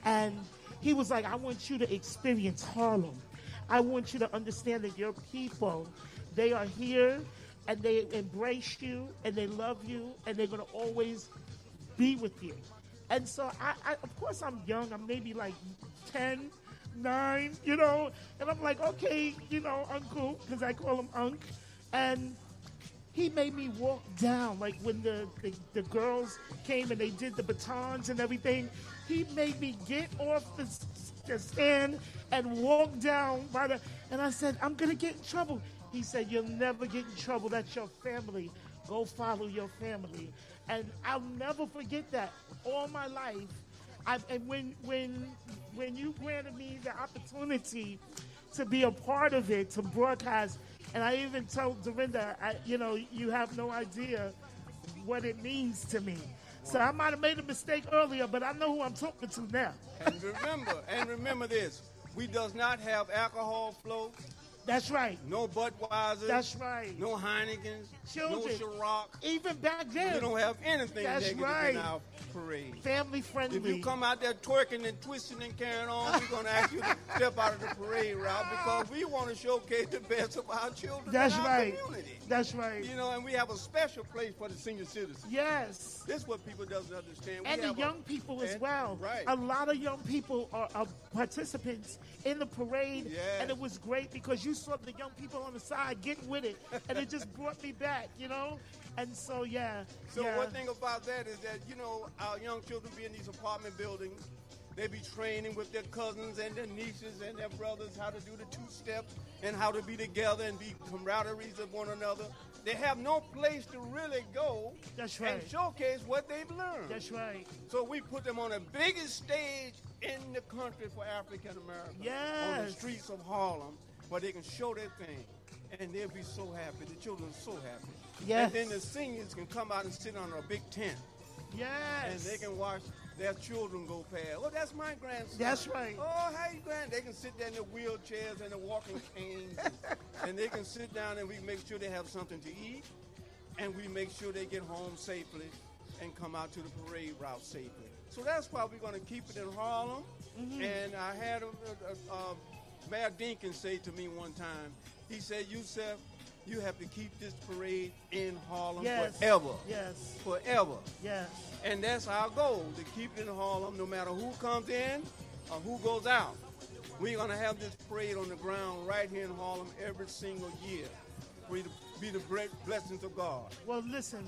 And he was like, I want you to experience Harlem. I want you to understand that your people, they are here and they embrace you and they love you and they're going to always be with you. And so, of course, I'm young. I'm maybe like 10, 9, you know. And I'm like, okay, you know, Uncle, because I call him Unc. And he made me walk down, like when the girls came and they did the batons and everything. He made me get off the stand and walk down and I said, I'm going to get in trouble. He said, you'll never get in trouble. That's your family. Go follow your family. And I'll never forget that all my life. And when you granted me the opportunity to be a part of it, to broadcast, and I even told Dorinda, you have no idea what it means to me. So I might have made a mistake earlier, but I know who I'm talking to now. And remember this, we does not have alcohol float. That's right. No Budweiser. That's right. No Heinekens. Children. No Ciroc. Even back then. We don't have anything That's negative right. in our parade. Family friendly. If you come out there twerking and twisting and carrying on, we're going to ask you to step out of the parade route because we want to showcase the best of our children That's in our right. community. That's right. You know, and we have a special place for the senior citizens. Yes. This is what people doesn't understand. And the young people as well. Right. A lot of young people are participants in the parade. Yes. And it was great because you saw the young people on the side getting with it. And it just brought me back, you know? And so, yeah. So one thing about that is that, you know, our young children be in these apartment buildings. They be training with their cousins and their nieces and their brothers how to do the two-steps and how to be together and be camaraderies of one another. They have no place to really go That's right. and showcase what they've learned. That's right. So we put them on the biggest stage in the country for African Americans. Yes. On the streets of Harlem, where they can show their thing. And they'll be so happy. The children are so happy. Yes. And then the seniors can come out and sit on a big tent. Yes. And they can watch their children go past. Oh, that's my grandson. That's right. Oh, how you They can sit there in their wheelchairs and their walking canes. and they can sit down and we make sure they have something to eat. And we make sure they get home safely and come out to the parade route safely. So that's why we're going to keep it in Harlem. Mm-hmm. And I had Mayor Dinkins say to me one time, he said, Yusef, you have to keep this parade in Harlem forever. Yes. Forever. Yes. And that's our goal, to keep it in Harlem no matter who comes in or who goes out. We're going to have this parade on the ground right here in Harlem every single year. We be the blessings of God. Well, listen,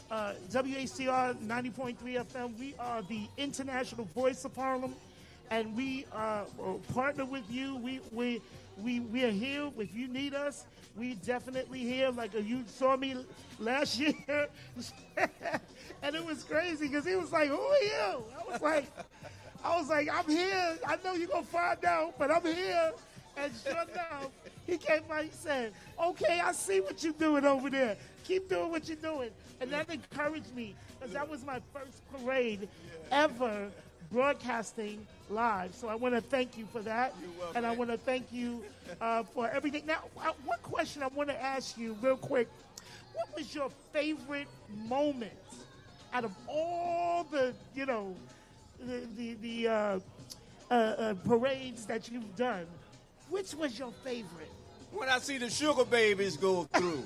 WHCR 90.3 FM, we are the international voice of Harlem, and we partner with you. We are here. If you need us, we definitely here. Like you saw me last year, and it was crazy because he was like, "Who are you?" I was like, "I'm here. I know you're gonna find out, but I'm here." And sure enough, he came by. He said, "Okay, I see what you're doing over there. Keep doing what you're doing." And that encouraged me because that was my first parade ever broadcasting live. So I want to thank you for that. You're welcome. And I want to thank you for everything. Now, one question I want to ask you real quick. What was your favorite moment out of all the, the parades that you've done? Which was your favorite? When I see the sugar babies go through.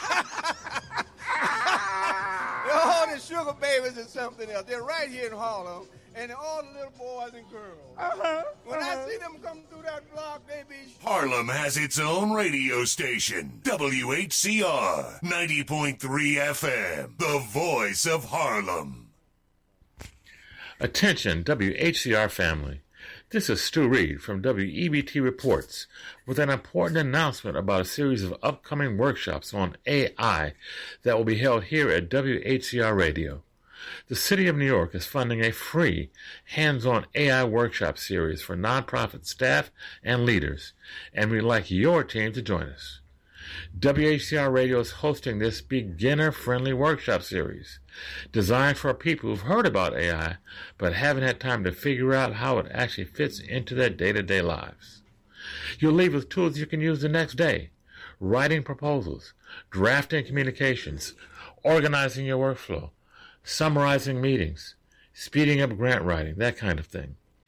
Oh, the sugar babies is something else. They're right here in Harlem, and all the little boys and girls. When I see them come through that block, they be... Harlem has its own radio station, WHCR 90.3 FM, the voice of Harlem. Attention, WHCR family. This is Stu Reed from WEBT Reports with an important announcement about a series of upcoming workshops on AI that will be held here at WHCR Radio. The City of New York is funding a free hands-on AI workshop series for nonprofit staff and leaders, and we'd like your team to join us. WHCR Radio is hosting this beginner-friendly workshop series designed for people who've heard about AI but haven't had time to figure out how it actually fits into their day-to-day lives. You'll leave with tools you can use the next day: writing proposals, drafting communications, organizing your workflow, summarizing meetings, speeding up grant writing, that kind of thing.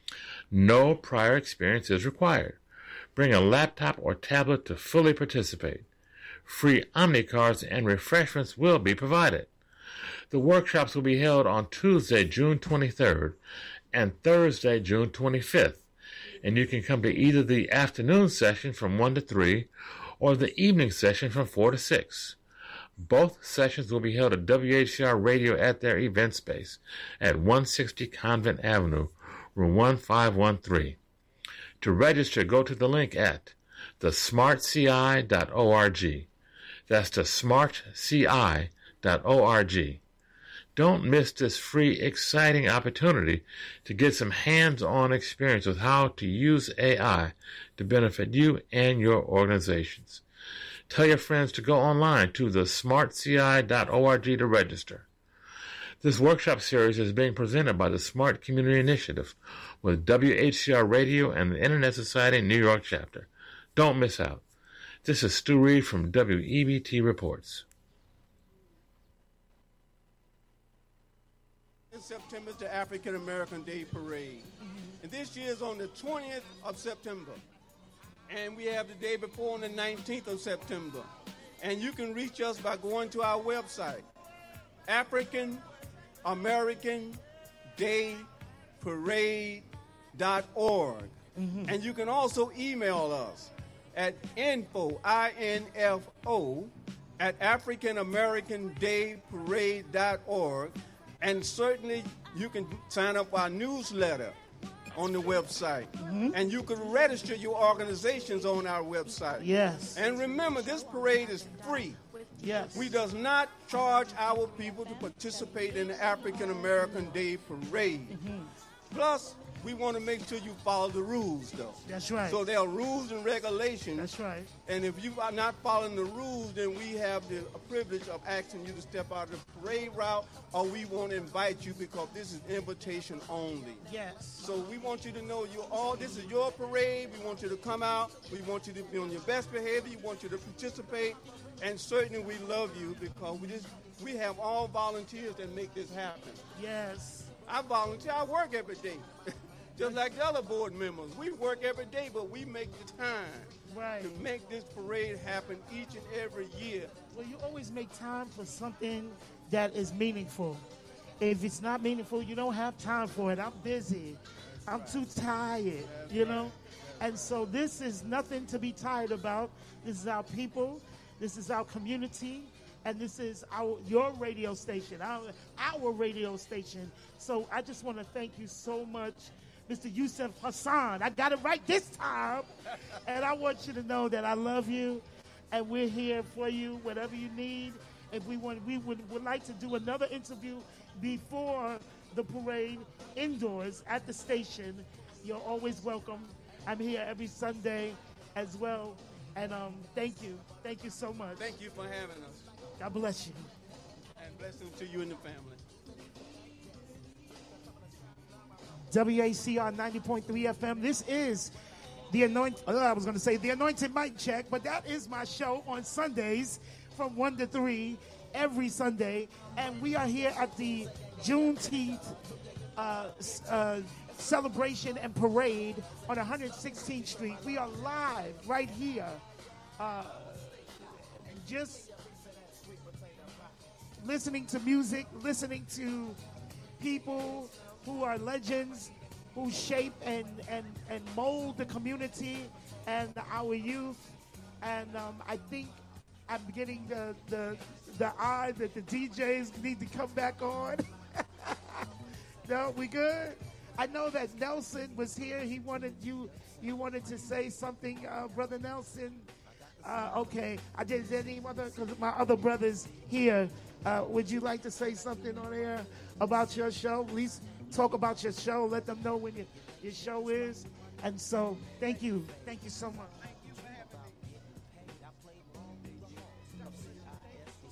No prior experience is required. Bring a laptop or tablet to fully participate. Free Omni cards and refreshments will be provided. The workshops will be held on Tuesday, June 23rd and Thursday, June 25th, and you can come to either the afternoon session from 1 to 3 or the evening session from 4 to 6. Both sessions will be held at WHCR Radio at their event space at 160 Convent Avenue, room 1513. To register, go to the link at thesmartci.org. That's thesmartci.org. Don't miss this free, exciting opportunity to get some hands-on experience with how to use AI to benefit you and your organizations. Tell your friends to go online to thesmartci.org to register. This workshop series is being presented by the Smart Community Initiative with WHCR Radio and the Internet Society New York chapter. Don't miss out. This is Stu Reed from WEBT Reports. In September is the African American Day Parade. And this year is on the 20th of September. And we have the day before on the 19th of September. And you can reach us by going to our website, AfricanAmericanDayParade.org. And you can also email us at info, I-N-F-O, at AfricanAmericanDayParade.org. And certainly you can sign up for our newsletter on the website. And you can register your organizations on our website. Yes. And remember, this parade is free. Yes. We does not charge our people to participate in the African American Day Parade. Plus, we want to make sure you follow the rules, though. That's right. So there are rules and regulations. That's right. And if you are not following the rules, then we have the privilege of asking you to step out of the parade route, or we won't invite you because this is invitation only. Yes. So we want you to know this is your parade. We want you to come out. We want you to be on your best behavior. We want you to participate. And certainly we love you because we have all volunteers that make this happen. Yes. I volunteer. I work every day. Just like the other board members. We work every day, but we make the time to make this parade happen each and every year. Well, you always make time for something that is meaningful. If it's not meaningful, you don't have time for it. I'm busy. I'm too tired, you know? And so this is nothing to be tired about. This is our people. This is our community. And this is your radio station, our radio station. So I just want to thank you so much, Mr. Yusuf Hassan. I got it right this time. And I want you to know that I love you, and we're here for you, whatever you need. If we would like to do another interview before the parade indoors at the station, you're always welcome. I'm here every Sunday as well. And thank you. Thank you so much. Thank you for having us. God bless you. And blessings to you and the family. WACR 90.3 FM. This is the Anointed Mic Check, but that is my show on Sundays from 1 to 3 every Sunday. And we are here at the Juneteenth celebration and parade on 116th Street. We are live right here. Just listening to music, listening to people who are legends, who shape and mold the community and our youth. And I think I'm getting the eye that the DJs need to come back on. No, we good? I know that Nelson was here. He wanted you wanted to say something, Brother Nelson. Okay. I did any other, because my other brothers here. Would you like to say something on air about your show? At least talk about your show. Let them know when your show is. And so, thank you. Thank you so much.